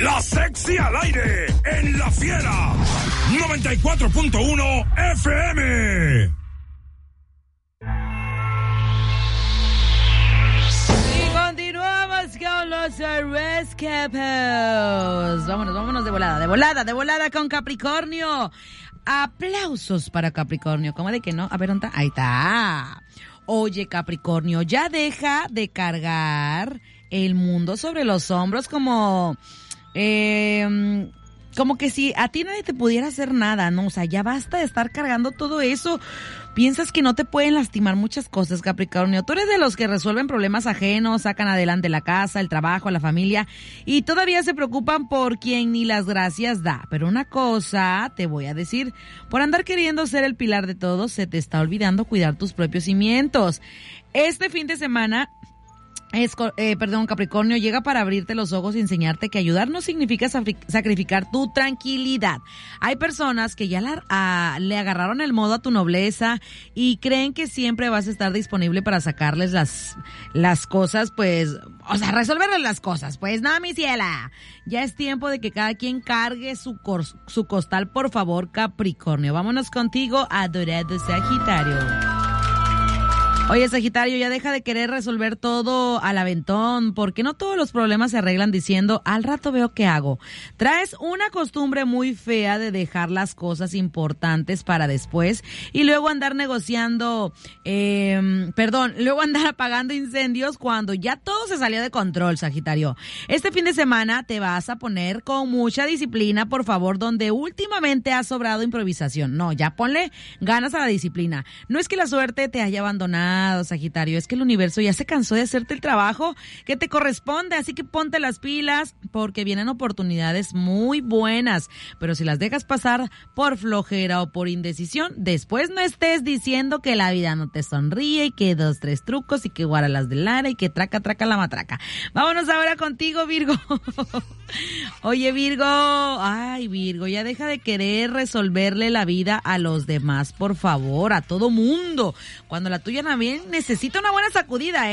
La Sexy al aire en La Fiera 94.1 FM. Y continuamos con los Rescapeos. Vámonos de volada con Capricornio. Aplausos para Capricornio. ¿Cómo de que no? A ver, ¿dónde está? Ahí está. Oye, Capricornio, ya deja de cargar el mundo sobre los hombros como que si a ti nadie te pudiera hacer nada, ¿no? O sea, ya basta de estar cargando todo eso. Piensas que no te pueden lastimar muchas cosas, Capricornio. Tú eres de los que resuelven problemas ajenos, sacan adelante la casa, el trabajo, la familia y todavía se preocupan por quien ni las gracias da. Pero una cosa te voy a decir, por andar queriendo ser el pilar de todo, se te está olvidando cuidar tus propios cimientos. Este fin de semana... Capricornio, llega para abrirte los ojos y enseñarte que ayudar no significa sacrificar tu tranquilidad. Hay personas que ya le agarraron el modo a tu nobleza y creen que siempre vas a estar disponible para sacarles las cosas, pues, o sea, resolverles las cosas. Pues no, mi ciela. Ya es tiempo de que cada quien cargue su costal, por favor, Capricornio. Vámonos contigo, adorado Sagitario. Oye, Sagitario, ya deja de querer resolver todo al aventón, porque no todos los problemas se arreglan diciendo, al rato veo qué hago. Traes una costumbre muy fea de dejar las cosas importantes para después y luego andar luego andar apagando incendios cuando ya todo se salió de control, Sagitario. Este fin de semana te vas a poner con mucha disciplina, por favor, donde últimamente ha sobrado improvisación. No, ya ponle ganas a la disciplina. No es que la suerte te haya abandonado, Sagitario, es que el universo ya se cansó de hacerte el trabajo que te corresponde, así que ponte las pilas porque vienen oportunidades muy buenas, pero si las dejas pasar por flojera o por indecisión, después no estés diciendo que la vida no te sonríe y que 2, 3 trucos y que guaralas de Lara y que traca la matraca. Vámonos ahora contigo, Virgo. Oye, Virgo, ya deja de querer resolverle la vida a los demás, por favor, a todo mundo, cuando la tuya también necesita una buena sacudida,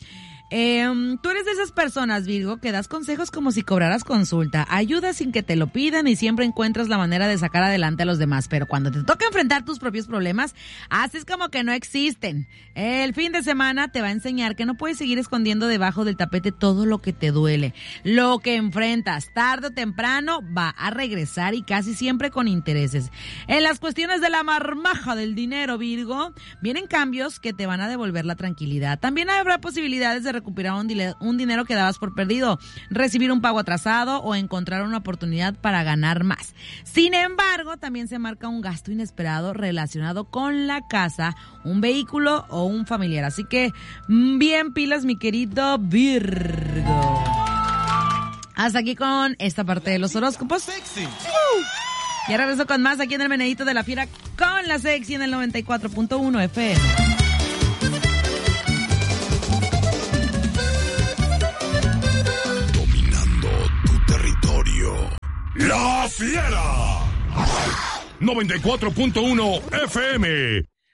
Tú eres de esas personas, Virgo, que das consejos como si cobraras consulta, ayudas sin que te lo pidan y siempre encuentras la manera de sacar adelante a los demás, pero cuando te toca enfrentar tus propios problemas, haces como que no existen. El fin de semana te va a enseñar que no puedes seguir escondiendo debajo del tapete todo lo que te duele. Lo que enfrentas tarde o temprano va a regresar y casi siempre con intereses. En las cuestiones de la marmaja del dinero, Virgo, vienen cambios que te van a devolver la tranquilidad. También habrá posibilidades de recuperar un dinero que dabas por perdido, recibir un pago atrasado o encontrar una oportunidad para ganar más. Sin embargo, también se marca un gasto inesperado relacionado con la casa, un vehículo o un familiar. Así que, bien pilas, mi querido Virgo. Hasta aquí con esta parte de los horóscopos. Ya regreso con más aquí en el Menedito de la Fiera con la Sexy en el 94.1 FM. La Fiera 94.1 FM